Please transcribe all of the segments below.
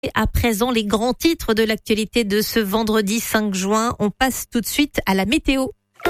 À présent, les grands titres de l'actualité de ce vendredi 5 juin. On passe tout de suite à la météo.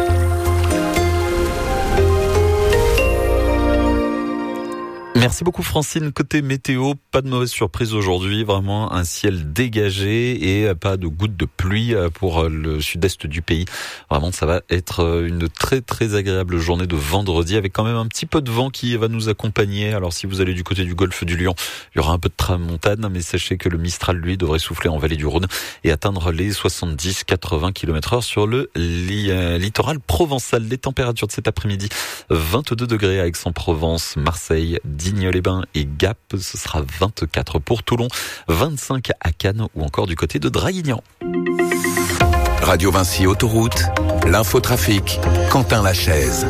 Merci beaucoup Francine. Côté météo, pas de mauvaise surprise aujourd'hui, vraiment un ciel dégagé et pas de gouttes de pluie pour le sud-est du pays. Vraiment, ça va être une très très agréable journée de vendredi avec quand même un petit peu de vent qui va nous accompagner. Alors si vous allez du côté du golfe du Lion, il y aura un peu de tramontane, mais sachez que le Mistral, lui, devrait souffler en vallée du Rhône et atteindre les 70-80 km/h sur le littoral provençal. Les températures de cet après-midi, 22 degrés à Aix-en-Provence, Marseille, Digne-les-Bains et Gap, ce sera 24 pour Toulon, 25 à Cannes ou encore du côté de Draguignan. Radio Vinci Autoroute, l'infotrafic, Quentin Lachaise.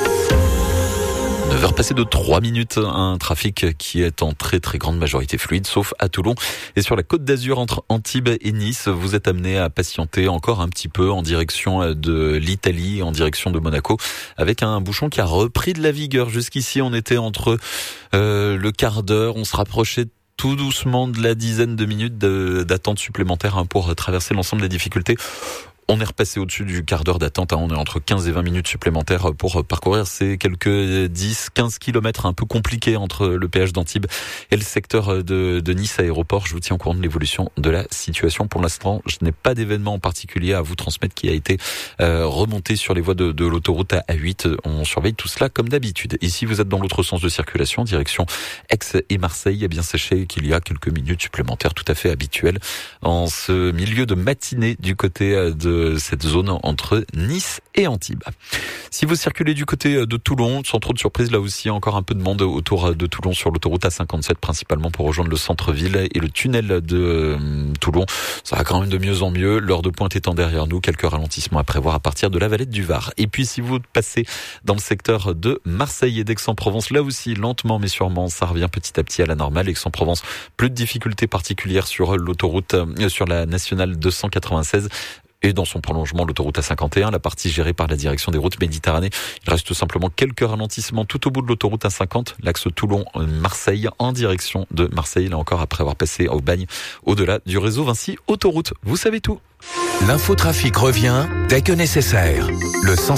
9h passées de 3 minutes, un trafic qui est en très très grande majorité fluide, sauf à Toulon. Et sur la Côte d'Azur entre Antibes et Nice, vous êtes amené à patienter encore un petit peu en direction de l'Italie, en direction de Monaco, avec un bouchon qui a repris de la vigueur. Jusqu'ici, on était entre le quart d'heure, on se rapprochait tout doucement de la dizaine de minutes d'attente supplémentaire pour traverser l'ensemble des difficultés. On est repassé au-dessus du quart d'heure d'attente, on est entre 15 et 20 minutes supplémentaires pour parcourir ces quelques 10-15 kilomètres un peu compliqués entre le péage d'Antibes et le secteur de Nice Aéroport. Je vous tiens au courant de l'évolution de la situation. Pour l'instant, je n'ai pas d'événement en particulier à vous transmettre qui a été remonté sur les voies de l'autoroute A8. On surveille tout cela comme d'habitude. Et si vous êtes dans l'autre sens de circulation, direction Aix et Marseille, eh bien sachez qu'il y a quelques minutes supplémentaires tout à fait habituelles en ce milieu de matinée du côté de cette zone entre Nice et Antibes. Si vous circulez du côté de Toulon, sans trop de surprise, là aussi encore un peu de monde autour de Toulon sur l'autoroute A57, principalement pour rejoindre le centre-ville et le tunnel de Toulon. Ça va quand même de mieux en mieux. L'heure de pointe étant derrière nous, quelques ralentissements à prévoir à partir de la vallée du Var. Et puis si vous passez dans le secteur de Marseille et d'Aix-en-Provence, là aussi lentement mais sûrement, ça revient petit à petit à la normale. Aix-en-Provence, plus de difficultés particulières sur l'autoroute, sur la nationale 296. Et dans son prolongement, l'autoroute A51, la partie gérée par la direction des routes Méditerranée. Il reste simplement quelques ralentissements tout au bout de l'autoroute A50, l'axe Toulon-Marseille, en direction de Marseille, là encore après avoir passé au Bagne, au-delà du réseau Vinci Autoroute. Vous savez tout. L'infotrafic revient dès que nécessaire. Le